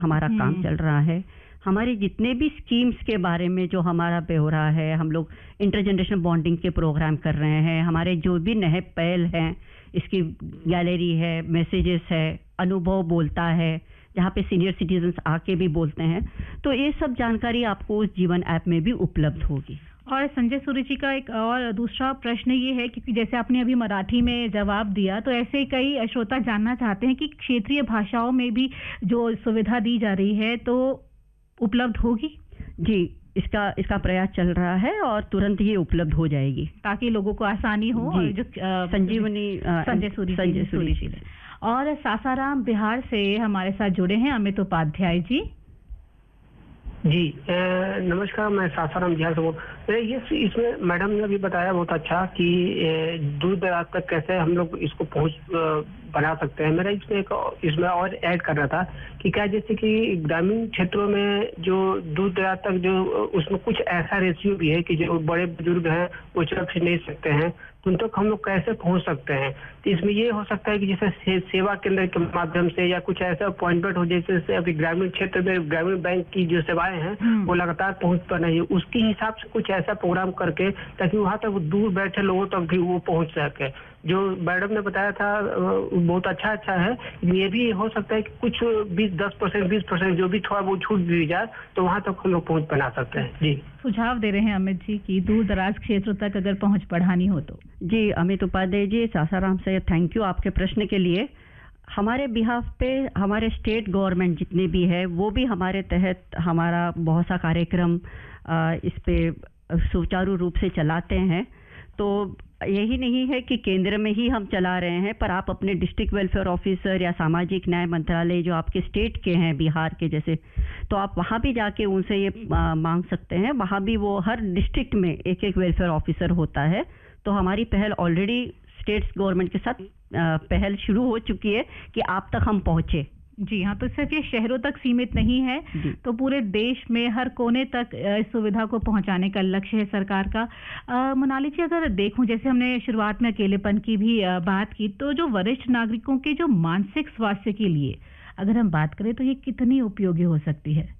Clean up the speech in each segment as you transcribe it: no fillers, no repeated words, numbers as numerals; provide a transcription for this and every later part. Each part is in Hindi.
हमारा काम चल रहा है। हमारे जितने भी स्कीम्स के बारे में जो हमारा ब्यौरा है, हम लोग इंटरजनरेशन बॉन्डिंग के प्रोग्राम कर रहे हैं। हमारे जो भी नए पहल हैं, इसकी गैलरी है, मैसेजेस है, अनुभव बोलता है, जहाँ पे सीनियर सिटीजन्स आके भी बोलते हैं। तो ये सब जानकारी आपको उस जीवन ऐप में भी उपलब्ध होगी। और संजय सूर्य जी का एक और दूसरा प्रश्न ये है कि जैसे आपने अभी मराठी में जवाब दिया, तो ऐसे कई श्रोता जानना चाहते हैं कि क्षेत्रीय भाषाओं में भी जो सुविधा दी जा रही है तो उपलब्ध होगी? जी, इसका प्रयास चल रहा है और तुरंत ही उपलब्ध हो जाएगी ताकि लोगों को आसानी हो। और जो संजीवनी संजय सूरी जी और सासाराम बिहार से हमारे साथ जुड़े हैं अमित उपाध्याय जी। जी नमस्कार, मैं सासाराम बिहार से बोल रहे। ये इसमें मैडम ने अभी बताया बहुत अच्छा कि दूर दराज तक कैसे हम लोग इसको पहुंच बना सकते हैं। मेरा इसमें और ऐड कर रहा था कि क्या जैसे कि ग्रामीण क्षेत्रों में जो दूर दराज तक जो उसमें कुछ ऐसा रेशियो भी है कि जो बड़े बुजुर्ग हैं वो चल फिर नहीं सकते हैं, तो उन तक हम लोग कैसे पहुंच सकते हैं। तो इसमें ये हो सकता है कि जैसे सेवा केंद्र के माध्यम से या कुछ ऐसा अपॉइंटमेंट हो, जैसे अभी ग्रामीण क्षेत्र में ग्रामीण बैंक की जो सेवाएं हैं वो लगातार पहुंच पा नहीं है, उसके हिसाब से कुछ ऐसा प्रोग्राम करके ताकि वहां तक दूर बैठे लोगों तक भी वो पहुंच सके। जो मैडम ने बताया था बहुत अच्छा है। ये भी हो सकता है कि कुछ 10% जो भी थोड़ा बहुत छूट दी जाए तो वहां तक हम लोग पहुंच बना सकते हैं। जी, सुझाव दे रहे हैं अमित जी की दूर दराज क्षेत्र तक अगर पहुंच बढ़ानी हो तो। जी, अमित उपाध्याय जी, सासाराम से थैंक यू आपके प्रश्न के लिए। हमारे बिहाफ पे हमारे स्टेट गवर्नमेंट जितने भी है वो भी हमारे तहत हमारा बहुत सा कार्यक्रम इस पे सुचारू रूप से चलाते हैं। तो यही नहीं है कि केंद्र में ही हम चला रहे हैं, पर आप अपने डिस्ट्रिक्ट वेलफेयर ऑफिसर या सामाजिक न्याय मंत्रालय जो आपके स्टेट के हैं बिहार के जैसे, तो आप वहाँ भी जाके उनसे ये मांग सकते हैं। वहाँ भी वो हर डिस्ट्रिक्ट में एक वेलफेयर ऑफिसर होता है। तो हमारी पहल ऑलरेडी स्टेट गवर्नमेंट के साथ पहल शुरू हो चुकी है कि आप तक हम पहुँचे। जी हाँ, तो सिर्फ ये शहरों तक सीमित नहीं है, तो पूरे देश में हर कोने तक इस सुविधा को पहुंचाने का लक्ष्य है सरकार का। मोनाली जी, अगर देखूं जैसे हमने शुरुआत में अकेलेपन की भी बात की, तो जो वरिष्ठ नागरिकों के जो मानसिक स्वास्थ्य के लिए अगर हम बात करें तो ये कितनी उपयोगी हो सकती है?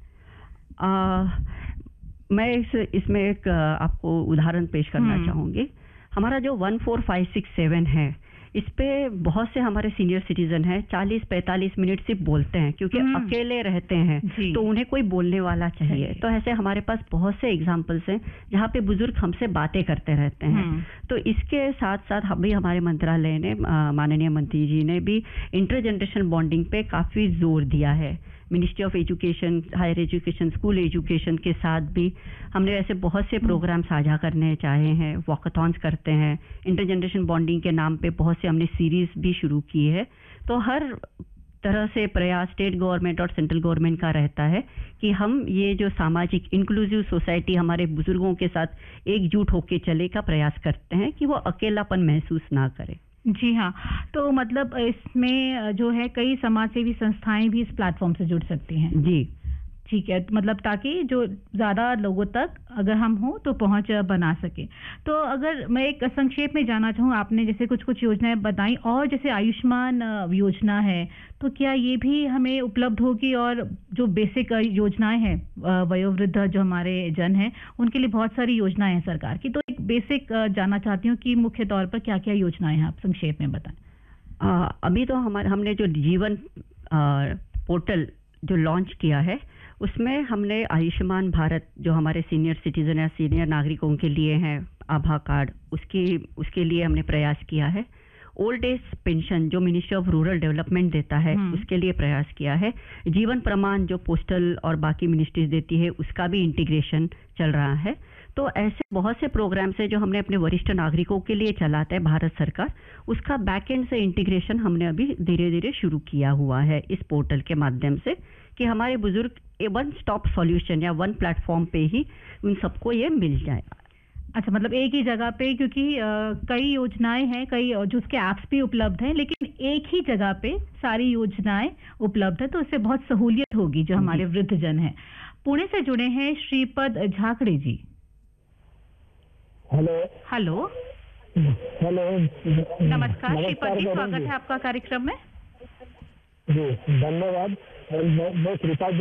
मैं इसमें एक आपको उदाहरण पेश करना चाहूँगी। हमारा जो 14567 है, इस पे बहुत से हमारे सीनियर सिटीजन हैं 40-45 मिनट सिर्फ बोलते हैं क्योंकि अकेले रहते हैं, तो उन्हें कोई बोलने वाला चाहिए। तो ऐसे हमारे पास बहुत से एग्जाम्पल्स हैं जहाँ पे बुजुर्ग हमसे बातें करते रहते हैं। तो इसके साथ साथ अभी हमारे मंत्रालय ने, माननीय मंत्री जी ने भी इंटरजनरेशन बॉन्डिंग पे काफ़ी जोर दिया है। Ministry of education, higher education, school education के साथ भी हमने ऐसे बहुत से प्रोग्राम साझा करने चाहे हैं। वॉकथॉन्स करते हैं, इंटरजनरेशन बॉन्डिंग के नाम पे बहुत से हमने सीरीज भी शुरू की है। तो हर तरह से प्रयास स्टेट गवर्नमेंट और सेंट्रल गवर्नमेंट का रहता है कि हम ये जो सामाजिक इंक्लूसिव सोसाइटी हमारे बुजुर्गों के साथ एकजुट होकर चले का प्रयास करते हैं कि वो अकेलापन महसूस ना करें। जी हाँ, तो मतलब इसमें जो है कई समाजसेवी संस्थाएं भी इस प्लेटफॉर्म से जुड़ सकती हैं। जी ठीक है, मतलब ताकि जो ज़्यादा लोगों तक अगर हम हो तो पहुंच बना सके। तो अगर मैं एक संक्षेप में जानना चाहूँ, आपने जैसे कुछ योजनाएं बताई और जैसे आयुष्मान योजना है, तो क्या ये भी हमें उपलब्ध होगी? और जो बेसिक योजनाएं हैं वयोवृद्ध जो हमारे जन हैं उनके लिए बहुत सारी योजनाएं हैं सरकार की, तो एक बेसिक जानना चाहती हूँ कि मुख्य तौर पर क्या क्या योजनाएं हैं, आप संक्षेप में बताएं। अभी तो हमने जो जीवन पोर्टल जो लॉन्च किया है उसमें हमने आयुष्मान भारत जो हमारे सीनियर सिटीजन या सीनियर नागरिकों के लिए हैं आभा कार्ड, उसके लिए हमने प्रयास किया है। ओल्ड एज पेंशन जो मिनिस्ट्री ऑफ रूरल डेवलपमेंट देता है उसके लिए प्रयास किया है। जीवन प्रमाण जो पोस्टल और बाकी मिनिस्ट्रीज देती है उसका भी इंटीग्रेशन चल रहा है। तो ऐसे बहुत से प्रोग्राम्स है जो हमने अपने वरिष्ठ नागरिकों के लिए चलाते हैं भारत सरकार, उसका बैक एंड से इंटीग्रेशन हमने अभी धीरे धीरे शुरू किया हुआ है इस पोर्टल के माध्यम से कि हमारे बुजुर्ग वन स्टॉप सॉल्यूशन या वन प्लेटफॉर्म पे ही उन सबको ये मिल जाए। अच्छा, मतलब एक ही जगह पे, क्योंकि कई योजनाएं हैं, कई जो उसके ऐप्स भी उपलब्ध हैं, लेकिन एक ही जगह पे सारी योजनाएं उपलब्ध है, तो उससे बहुत सहूलियत होगी जो हमारे वृद्ध जन हैं। पुणे से जुड़े हैं श्रीपद झाकड़े जी। हेलो हेलो हेलो नमस्कार श्रीपद जी, स्वागत है आपका कार्यक्रम में। जी धन्यवाद। मैं कृतज्ञ